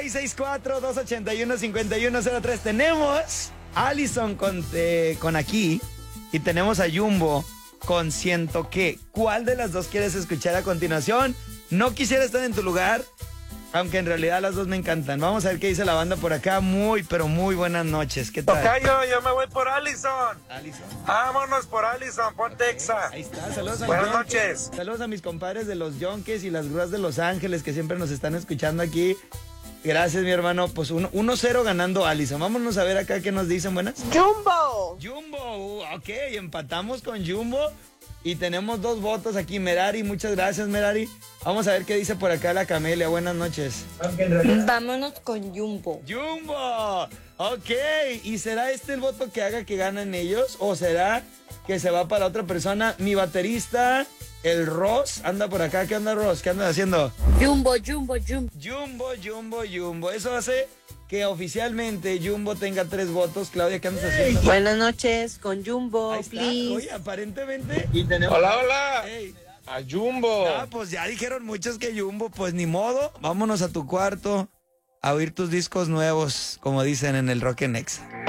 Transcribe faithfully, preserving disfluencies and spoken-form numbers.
seis seis cuatro, dos ocho uno, cinco uno cero tres. Tenemos a Allison con, eh, con aquí y tenemos a Jumbo con Siento Que. ¿Cuál de las dos quieres escuchar a continuación? No quisiera estar en tu lugar, aunque en realidad las dos me encantan. Vamos a ver qué dice la banda por acá. Muy, pero muy buenas noches. ¿Qué tal? Tocayo, yo me voy por Allison. Allison. Vámonos por Allison, por Okay, Texas. ahí está. Saludos a Buenas Yonke. noches. Saludos a mis compadres de los Yonkes y las grúas de Los Ángeles que siempre nos están escuchando aquí. Gracias, mi hermano. Pues uno cero ganando Allison. Vámonos a ver acá qué nos dicen. Buenas. Jumbo. Jumbo. Ok, empatamos con Jumbo. Y tenemos dos votos aquí. Merari, muchas gracias, Merari. Vamos a ver qué dice por acá la Camelia. Buenas noches. Vámonos con Jumbo. Jumbo. Ok. ¿Y será este el voto que haga que ganen ellos? ¿O será que se va para otra persona? Mi baterista, el Ross, anda por acá. ¿Qué onda, Ross? ¿Qué andas haciendo? Jumbo, Jumbo, Jumbo. Jumbo, Jumbo, Jumbo. Eso hace que oficialmente Jumbo tenga tres votos. Claudia, ¿qué andas haciendo? Buenas noches con Jumbo, Ahí está. please. Oye, aparentemente. Y tenemos... Hola, hola. Hey. A Jumbo. Ah, pues ya dijeron muchos que Jumbo, pues ni modo. Vámonos a tu cuarto a oír tus discos nuevos, como dicen en el Rock en Exa.